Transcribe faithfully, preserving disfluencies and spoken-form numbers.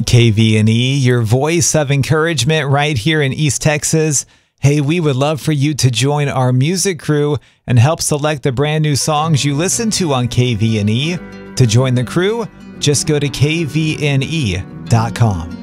K V N E, your voice of encouragement right here in East Texas. Hey, we would love for you to join our music crew and help select the brand new songs you listen to on K V N E. To join the crew, just go to K V N E dot com.